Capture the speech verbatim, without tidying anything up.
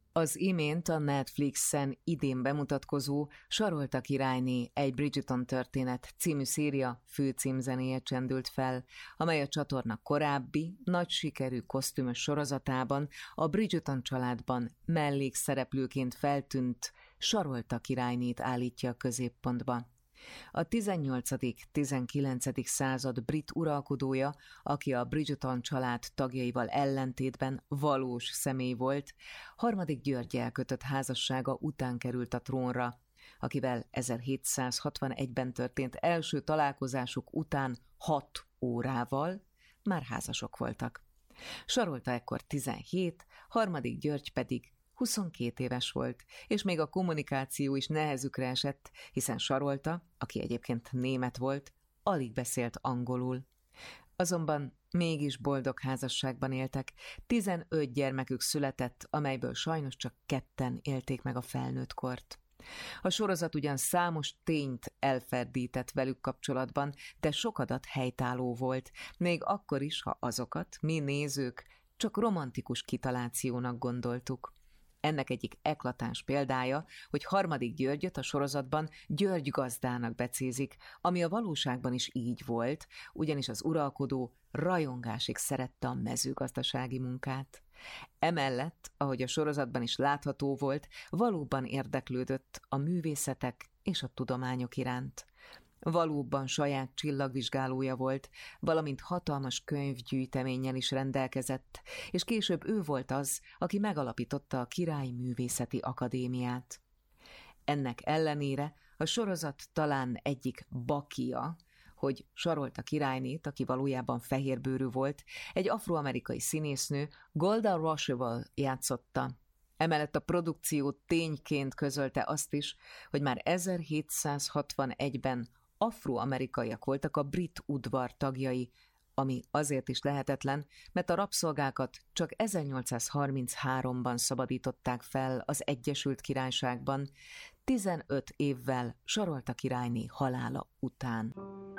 Az imént a Netflixen idén bemutatkozó Sarolta királyné egy Bridgerton történet című széria főcímzenéje csendült fel, amely a csatorna korábbi, nagy sikerű kosztümös sorozatában a Bridgerton családban mellékszereplőként feltűnt Sarolta királynét állítja a középpontba. A tizennyolcadik-tizenkilencedik század brit uralkodója, aki a Bridgerton család tagjaival ellentétben valós személy volt, harmadik Györggyel kötött házassága után került a trónra, akivel ezerhétszázhatvanegyben történt első találkozásuk után hat órával már házasok voltak. Sarolta ekkor tizenhét, harmadik György pedig huszonkét éves volt, és még a kommunikáció is nehezükre esett, hiszen Sarolta, aki egyébként német volt, alig beszélt angolul. Azonban mégis boldog házasságban éltek, tizenöt gyermekük született, amelyből sajnos csak ketten élték meg a felnőtt kort. A sorozat ugyan számos tényt elferdített velük kapcsolatban, de sok adat helytálló volt, még akkor is, ha azokat mi nézők csak romantikus kitalációnak gondoltuk. Ennek egyik eklatáns példája, hogy harmadik Györgyöt a sorozatban György gazdának becézik, ami a valóságban is így volt, ugyanis az uralkodó rajongásig szerette a mezőgazdasági munkát. Emellett, ahogy a sorozatban is látható volt, valóban érdeklődött a művészetek és a tudományok iránt. Valóban saját csillagvizsgálója volt, valamint hatalmas könyvgyűjteménnyel is rendelkezett, és később ő volt az, aki megalapította a Királyi Művészeti Akadémiát. Ennek ellenére a sorozat talán egyik bakia, hogy Sarolta királynét, aki valójában fehérbőrű volt, egy afroamerikai színésznő, Golda Rosheuvel játszotta. Emellett a produkció tényként közölte azt is, hogy már ezerhétszázhatvanegyben afroamerikaiak voltak a brit udvar tagjai, ami azért is lehetetlen, mert a rabszolgákat csak ezernyolcszázharmincháromban szabadították fel az Egyesült Királyságban, tizenöt évvel Sarolta királyné halála után.